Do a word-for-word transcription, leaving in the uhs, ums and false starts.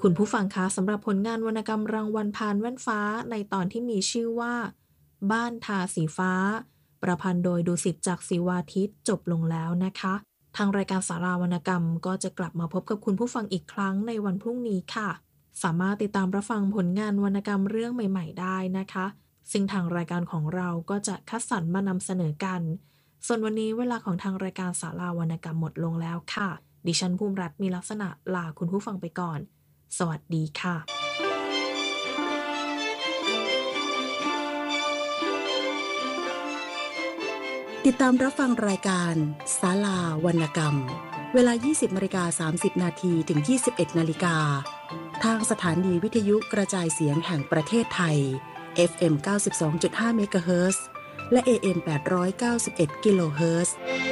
คุณผู้ฟังคะสำหรับผลงานวรรณกรรมรางวัลพานแว่นฟ้าในตอนที่มีชื่อว่าบ้านทาสีฟ้าประพันธ์โดยดุสิตจักรศิวาทิตจบลงแล้วนะคะทางรายการสาราวรรณกรรมก็จะกลับมาพบกับคุณผู้ฟังอีกครั้งในวันพรุ่งนี้ค่ะสามารถติดตามรับฟังผลงานวรรณกรรมเรื่องใหม่ๆได้นะคะซึ่งทางรายการของเราก็จะคัดสรรมานำเสนอกันส่วนวันนี้เวลาของทางรายการสาราวรรณกรรมหมดลงแล้วค่ะดิฉันภูมิรัตน์มีลักษณะลาคุณผู้ฟังไปก่อนสวัสดีค่ะติดตามรับฟังรายการศาลาวรรณกรรมเวลา ยี่สิบนาฬิกาสามสิบนาที ถึง ยี่สิบเอ็ดนาฬิกาทางสถานีวิทยุกระจายเสียงแห่งประเทศไทย เอฟ เอ็ม เก้าสิบสองจุดห้า เมกะเฮิรตซ์และ เอ เอ็ม แปดร้อยเก้าสิบเอ็ด กิโลเฮิรตซ์